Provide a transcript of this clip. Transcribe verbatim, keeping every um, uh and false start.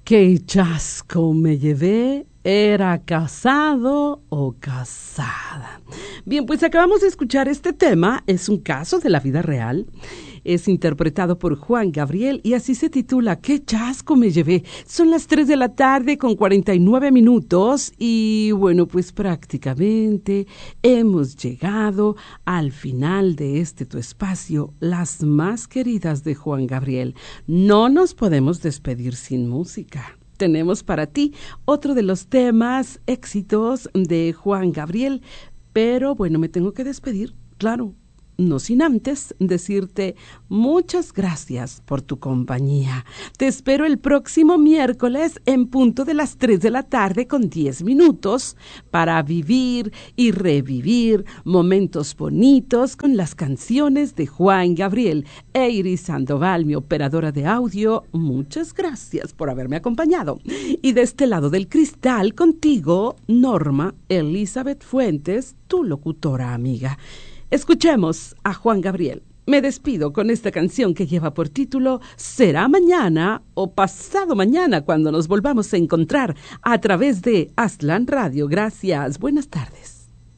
Qué chasco me llevé, era casado o casada. Bien, pues acabamos de escuchar este tema, es un caso de la vida real. Es interpretado por Juan Gabriel y así se titula Qué chasco me llevé. Son las tres de la tarde con cuarenta y nueve minutos y bueno, pues prácticamente hemos llegado al final de este tu espacio, las más queridas de Juan Gabriel. No nos podemos despedir sin música. Tenemos para ti otro de los temas éxitos de Juan Gabriel, pero bueno, me tengo que despedir, claro. No sin antes decirte muchas gracias por tu compañía. Te espero el próximo miércoles en punto de las tres de la tarde con diez minutos para vivir y revivir momentos bonitos con las canciones de Juan Gabriel. E Iris Sandoval, mi operadora de audio, muchas gracias por haberme acompañado. Y de este lado del cristal contigo, Norma Elizabeth Fuentes, tu locutora amiga. Escuchemos a Juan Gabriel. Me despido con esta canción que lleva por título Será mañana o pasado mañana cuando nos volvamos a encontrar a través de Aslan Radio. Gracias. Buenas tardes.